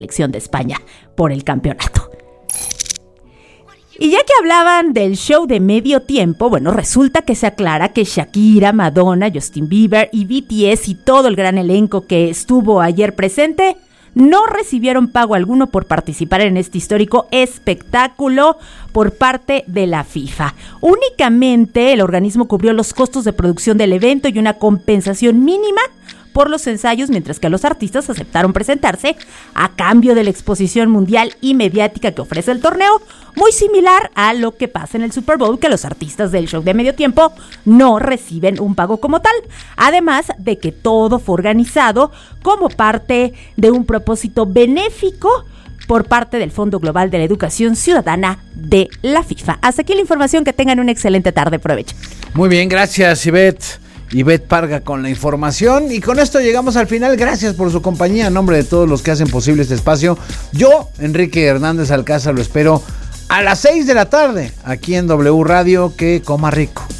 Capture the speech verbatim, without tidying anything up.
selección de España por el campeonato. Y ya que hablaban del show de medio tiempo, bueno, resulta que se aclara que Shakira, Madonna, Justin Bieber y B T S y todo el gran elenco que estuvo ayer presente no recibieron pago alguno por participar en este histórico espectáculo por parte de la FIFA. Únicamente el organismo cubrió los costos de producción del evento y una compensación mínima por los ensayos, mientras que los artistas aceptaron presentarse a cambio de la exposición mundial y mediática que ofrece el torneo, muy similar a lo que pasa en el Super Bowl, que los artistas del show de medio tiempo no reciben un pago como tal, además de que todo fue organizado como parte de un propósito benéfico por parte del Fondo Global de la Educación Ciudadana de la FIFA. Hasta aquí la información, que tengan una excelente tarde, provecho. Muy bien, gracias, Ivette. Ivette Parga con la información, y con esto llegamos al final. Gracias por su compañía. En nombre de todos los que hacen posible este espacio, yo, Enrique Hernández Alcázar, lo espero a las seis de la tarde aquí en W Radio. Que coma rico.